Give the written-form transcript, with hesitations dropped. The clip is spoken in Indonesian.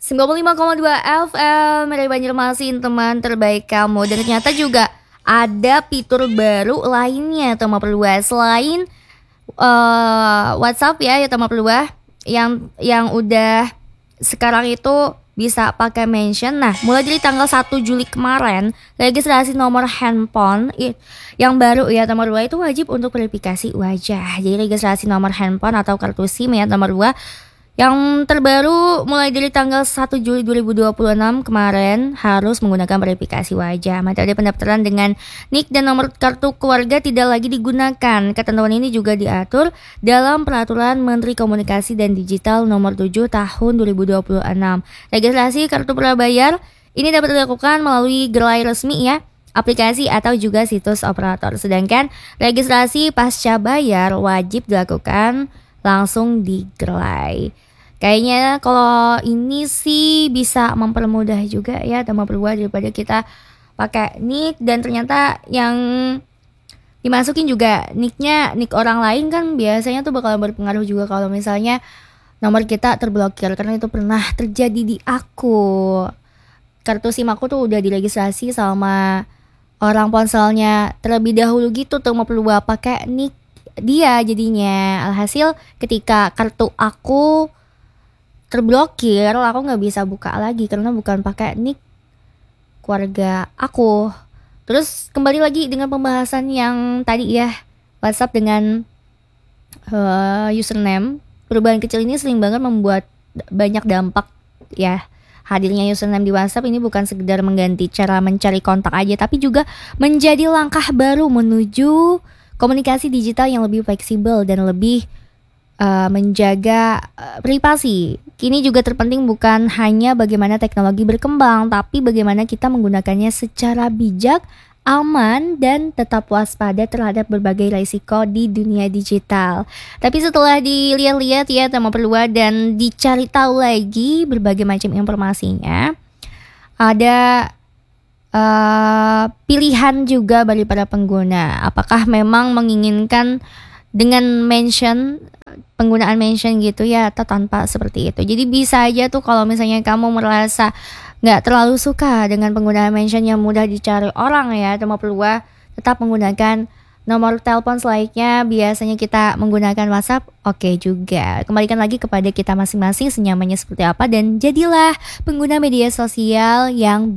95,2 FM dari Banjarmasin, teman terbaik kamu. Dan ternyata juga ada fitur baru lainnya teman perluah selain WhatsApp ya teman perluah yang udah sekarang itu bisa pakai mention. Nah, mulai dari tanggal 1 Juli kemarin, registrasi nomor handphone yang baru ya teman perluah itu wajib untuk verifikasi wajah. Jadi registrasi nomor handphone atau kartu SIM ya teman perluah yang terbaru mulai dari tanggal 1 Juli 2026 kemarin harus menggunakan verifikasi wajah. Metode pendaftaran dengan NIK dan nomor kartu keluarga tidak lagi digunakan. Ketentuan ini juga diatur dalam Peraturan Menteri Komunikasi dan Digital Nomor 7 Tahun 2026. Registrasi kartu prabayar ini dapat dilakukan melalui gerai resmi ya, aplikasi atau juga situs operator. Sedangkan registrasi pasca bayar wajib dilakukan langsung di gerai. Kayaknya kalau ini sih bisa mempermudah juga ya teman perluah daripada kita pakai nick dan ternyata yang dimasukin juga nick orang lain kan biasanya tuh bakal berpengaruh juga kalau misalnya nomor kita terblokir, karena itu pernah terjadi di aku. Kartu SIM aku tuh udah diregistrasi sama orang ponselnya terlebih dahulu gitu teman perluah pakai nick dia, jadinya alhasil ketika kartu aku terblokir aku nggak bisa buka lagi karena bukan pakai nick keluarga aku. Terus kembali lagi dengan pembahasan yang tadi ya, WhatsApp dengan username. Perubahan kecil ini sering banget membuat banyak dampak ya. Hadirnya username di WhatsApp ini bukan sekedar mengganti cara mencari kontak aja, tapi juga menjadi langkah baru menuju komunikasi digital yang lebih fleksibel dan lebih menjaga privasi. Kini juga terpenting bukan hanya bagaimana teknologi berkembang, tapi bagaimana kita menggunakannya secara bijak, aman, dan tetap waspada terhadap berbagai risiko di dunia digital. Tapi setelah dilihat-lihat ya teman perluah dan dicari tahu lagi berbagai macam informasinya, ada pilihan juga bagi para pengguna. Apakah memang menginginkan dengan mention, penggunaan mention gitu ya, atau tanpa seperti itu. Jadi bisa aja tuh kalau misalnya kamu merasa nggak terlalu suka dengan penggunaan mention yang mudah dicari orang ya teman perluah, tetap menggunakan nomor telepon selayaknya biasanya kita menggunakan WhatsApp, oke juga. Kembalikan lagi kepada kita masing-masing senyamannya seperti apa dan jadilah pengguna media sosial yang